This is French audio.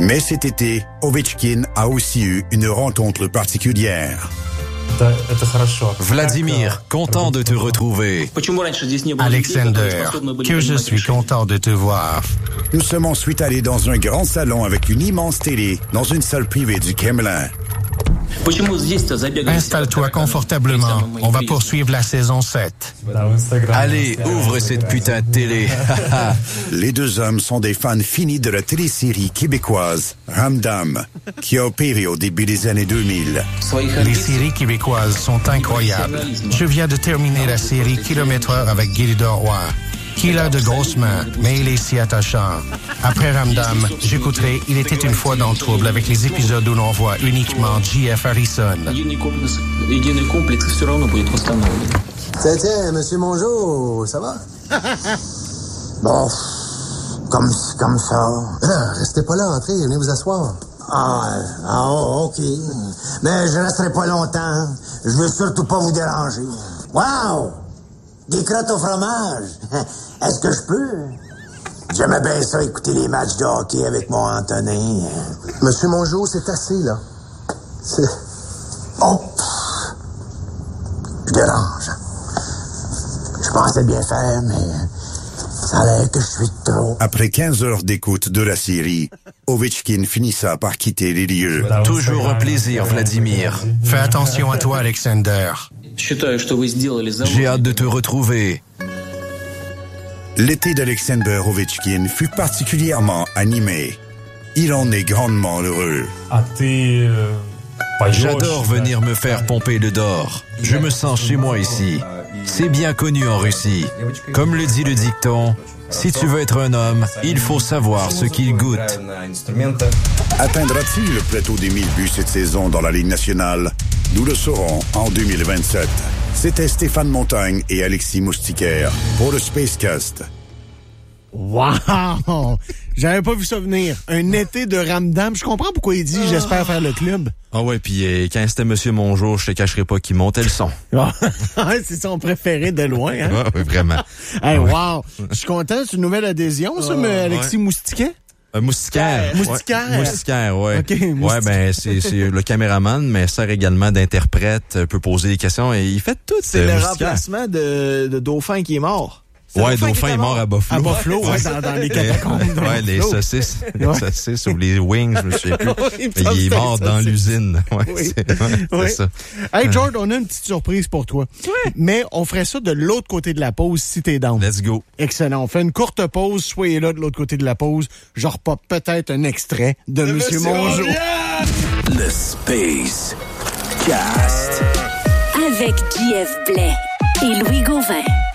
Mais cet été, Ovechkin a aussi eu une rencontre particulière. Vladimir, content de te retrouver. Alexander, que je suis content de te voir. Nous sommes ensuite allés dans un grand salon avec une immense télé dans une salle privée du Kremlin. Installe-toi confortablement. On va poursuivre la saison 7. Allez, ouvre cette putain de télé. Les deux hommes sont des fans finis de la télésérie québécoise Ramdam, qui a opéré au début des années 2000. Les séries québécoises sont incroyables. Je viens de terminer la série Kilomètre-heure avec Guy Roy. Qu'il a de grosses mains, mais il est si attachant. Après Ramdam, j'écouterai Il était une fois dans le trouble avec les épisodes où l'on voit uniquement J.F. Harrison. Tiens, monsieur Mongeau, ça va? Bon, comme ça. Restez pas là, entrez, venez vous asseoir. OK. Mais je resterai pas longtemps. Je veux surtout pas vous déranger. Wow! Des crottes au fromage. Est-ce que je peux? J'aimais bien ça, écouter les matchs de hockey avec mon Antonin. Monsieur Mongeau, c'est assez, là. Oh! Je dérange. Je pensais bien faire, mais ça a l'air que je suis trop. Après 15 heures d'écoute de la série, Ovechkin finissa par quitter les lieux. Toujours un plaisir, Vladimir. Fais attention à toi, Alexander. J'ai hâte de te retrouver. L'été d'Alexander Ovechkin fut particulièrement animé. Il en est grandement heureux. J'adore venir me faire pomper le d'or. Je me sens chez moi ici. C'est bien connu en Russie. Comme le dit le dicton, si tu veux être un homme, il faut savoir ce qu'il goûte. Atteindra-t-il le plateau des 1000 buts cette saison dans la Ligue nationale? Nous le saurons en 2027. C'était Stéphane Montagne et Alexis Moustiquaire pour le Spacecast. Wow! J'avais pas vu ça venir. Un été de Ramdam. Je comprends pourquoi il dit « J'espère faire le club ». Ah ouais, puis quand c'était Monsieur Mongeau, je te cacherai pas qu'il montait le son. C'est son préféré de loin, hein? Oui, vraiment. Hey, wow! Je suis content, c'est une nouvelle adhésion, ça, mais Alexis Moustiquet? Moustiquaire. Moustiquaire, ouais. OK, Moustiquaire. Ouais, ben, c'est le caméraman, mais sert également d'interprète, peut poser des questions et il fait tout. C'est le remplacement de Dauphin qui est mort. Ouais, Dauphin est mort à Buffalo. À Buffalo, dans les catacombes. Ouais, les saucisses. Les saucisses ou les wings, je me souviens plus. Oui, mais il est mort dans l'usine. Ouais, oui. c'est ça. Hey, George, on a une petite surprise pour toi. Oui. Mais on ferait ça de l'autre côté de la pause si t'es down. Let's go. Excellent. On fait une courte pause. Soyez là de l'autre côté de la pause. Je repop peut-être un extrait de Monsieur Mongeau. Le Space Cast. Avec J.F. Blais et Louis Gauvin.